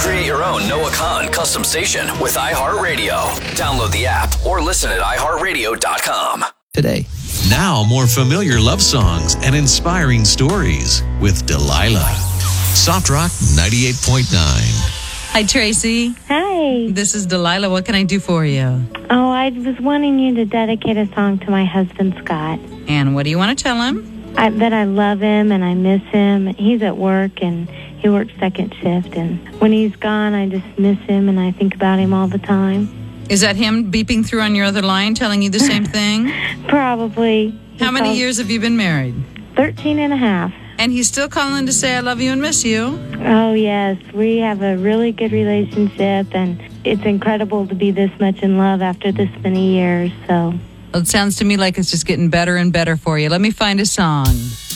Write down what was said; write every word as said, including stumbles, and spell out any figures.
Create your own Noah Khan custom station with iHeartRadio. Download the app or listen at i heart radio dot com. Today. Now more familiar love songs and inspiring stories with Delilah. Soft Rock ninety-eight point nine. Hi, Tracy. Hi. This is Delilah. What can I do for you? Oh, I was wanting you to dedicate a song to my husband, Scott. And what do you want to tell him? I, that I love him and I miss him. He's at work and he works second shift. And when he's gone, I just miss him and I think about him all the time. Is that him beeping through on your other line telling you the same thing? Probably. How many calls, years have you been married? Thirteen and a half. And he's still calling to say I love you and miss you. Oh, yes. We have a really good relationship, and it's incredible to be this much in love after this many years. So, Well, it sounds to me like it's just getting better and better for you. Let me find a song.